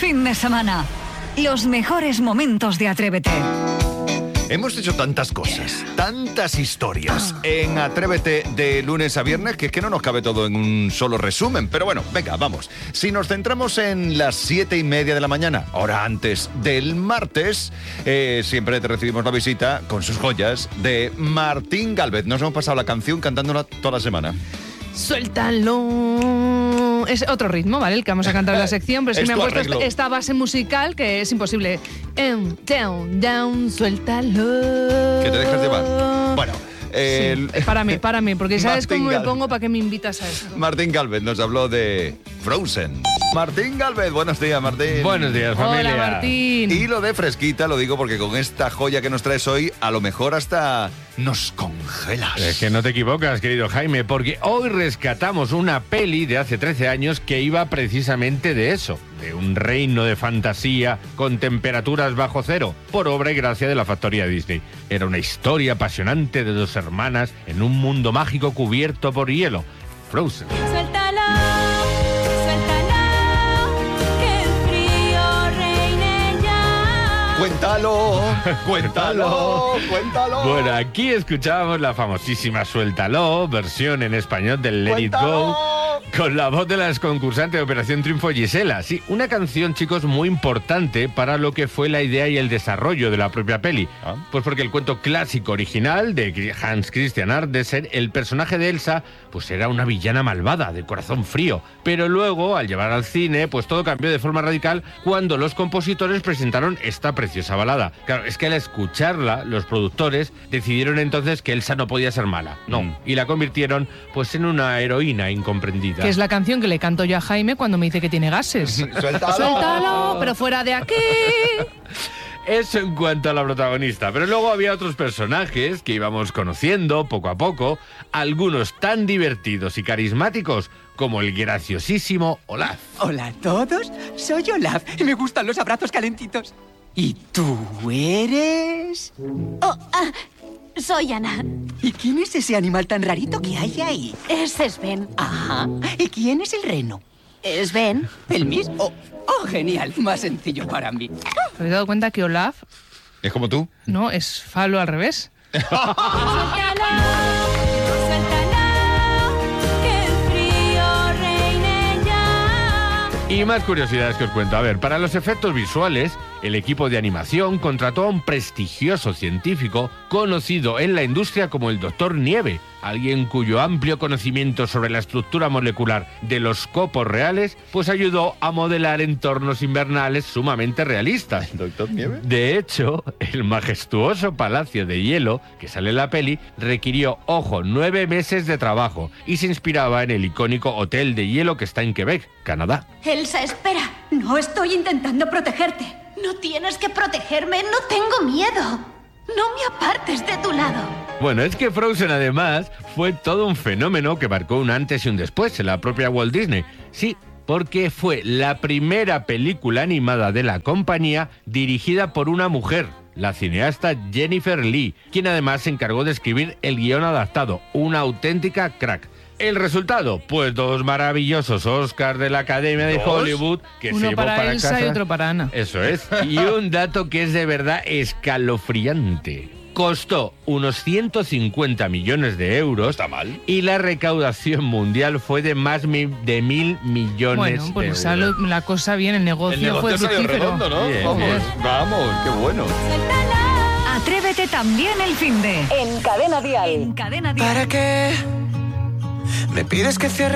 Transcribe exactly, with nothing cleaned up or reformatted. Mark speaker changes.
Speaker 1: fin de semana. Los mejores momentos de Atrévete.
Speaker 2: Hemos hecho tantas cosas, tantas historias en Atrévete de lunes a viernes que es que no nos cabe todo en un solo resumen. Pero bueno, venga, vamos. Si nos centramos en las siete y media de la mañana, hora antes del martes, eh, siempre te recibimos la visita con sus joyas de Martín Gálvez. Nos hemos pasado la canción cantándola toda la semana.
Speaker 3: Suéltalo. Es otro ritmo, ¿vale? El que vamos a cantar en la sección, pero es,
Speaker 2: Es
Speaker 3: que me han
Speaker 2: tu
Speaker 3: puesto
Speaker 2: arreglo.
Speaker 3: esta, esta base musical que es imposible. Em, down, down, suéltalo.
Speaker 2: ¿Que te dejas llevar? Bueno, el...
Speaker 3: Sí, para mí, para mí, porque ¿sabes
Speaker 2: Martín
Speaker 3: cómo me
Speaker 2: Gálvez.
Speaker 3: pongo? ¿Para qué me invitas a esto?
Speaker 2: Martín Gálvez nos habló de Frozen. Martín Gálvez, buenos días, Martín.
Speaker 4: Buenos días, familia.
Speaker 3: Hola, Martín.
Speaker 2: Y lo de fresquita lo digo porque con esta joya que nos traes hoy, a lo mejor hasta nos congelas.
Speaker 4: Es que no te equivocas, querido Jaime, porque hoy rescatamos una peli de hace trece años que iba precisamente de eso, de un reino de fantasía con temperaturas bajo cero, por obra y gracia de la factoría Disney. Era una historia apasionante de dos hermanas en un mundo mágico cubierto por hielo. Frozen.
Speaker 5: Suéltalo, suéltalo, que el frío reine ya.
Speaker 2: Cuéntalo, cuéntalo, cuéntalo.
Speaker 4: Bueno, aquí escuchábamos la famosísima Suéltalo, versión en español del Let It Go, con la voz de las concursantes de Operación Triunfo, Gisela. Sí, una canción, chicos, muy importante para lo que fue la idea y el desarrollo de la propia peli.
Speaker 2: Ah.
Speaker 4: Pues porque el cuento clásico original de Hans Christian Andersen, el personaje de Elsa, pues era una villana malvada, de corazón frío. Pero luego, al llevar al cine, pues todo cambió de forma radical cuando los compositores presentaron esta preciosa balada. Claro, es que al escucharla, los productores decidieron entonces que Elsa no podía ser mala. No,
Speaker 2: Mm.
Speaker 4: y la convirtieron pues en una heroína incomprendida.
Speaker 3: Que es la canción que le canto yo a Jaime cuando me dice que tiene gases.
Speaker 2: Suéltalo.
Speaker 3: Suéltalo, pero fuera de aquí.
Speaker 4: Eso en cuanto a la protagonista, pero luego había otros personajes que íbamos conociendo poco a poco, algunos tan divertidos y carismáticos como el graciosísimo Olaf.
Speaker 6: Hola a todos, soy Olaf y me gustan los abrazos calentitos. ¿Y tú eres?
Speaker 5: Oh, ah, soy Ana.
Speaker 6: ¿Y quién es ese animal tan rarito que hay ahí?
Speaker 5: Ese es Ben.
Speaker 6: Ajá. ¿Y quién es el reno?
Speaker 5: Es Ben.
Speaker 6: ¿El mismo? Oh, oh, genial, más sencillo para mí.
Speaker 3: ¿Te habéis dado cuenta que Olaf,
Speaker 2: ¿Es como tú?
Speaker 3: no, es falo al revés?
Speaker 5: Suéltalo, suéltalo, que el frío reine ya.
Speaker 4: Y más curiosidades que os cuento. A ver, para los efectos visuales, el equipo de animación contrató a un prestigioso científico conocido en la industria como el doctor Nieve, alguien cuyo amplio conocimiento sobre la estructura molecular de los copos reales pues ayudó a modelar entornos invernales sumamente realistas.
Speaker 2: ¿Doctor Nieve?
Speaker 4: De hecho, el majestuoso palacio de hielo que sale en la peli requirió, ojo, nueve meses de trabajo y se inspiraba en el icónico Hotel de Hielo que está en Quebec, Canadá.
Speaker 5: Elsa, espera. No estoy intentando protegerte. No tienes que protegerme. No tengo miedo. No me apartes de tu lado.
Speaker 4: Bueno, es que Frozen además fue todo un fenómeno que marcó un antes y un después en la propia Walt Disney. Sí, porque fue la primera película animada de la compañía dirigida por una mujer, la cineasta Jennifer Lee, quien además se encargó de escribir el guión adaptado, una auténtica crack. ¿El resultado? Pues dos maravillosos Oscars de la Academia de
Speaker 2: ¿Dos?
Speaker 4: Hollywood que se
Speaker 3: Uno
Speaker 4: llevó
Speaker 3: para,
Speaker 4: para
Speaker 3: Elsa
Speaker 4: casa.
Speaker 3: y otro para Ana.
Speaker 4: Eso es. Y un dato que es de verdad escalofriante. Costó unos ciento cincuenta millones de euros.
Speaker 2: Está mal.
Speaker 4: Y la recaudación mundial fue de más mi- de mil millones
Speaker 3: Bueno,
Speaker 4: de
Speaker 3: pues
Speaker 4: euros.
Speaker 3: salió la cosa bien, el negocio,
Speaker 2: El negocio
Speaker 3: fue
Speaker 2: salió
Speaker 3: fructífero.
Speaker 2: redondo, ¿no?
Speaker 4: Bien,
Speaker 2: vamos,
Speaker 4: bien.
Speaker 2: vamos, qué bueno.
Speaker 5: Suéltalo.
Speaker 1: Atrévete también el fin de. En Cadena Dial. En Cadena Dial.
Speaker 7: ¿Para qué me pides que cierre?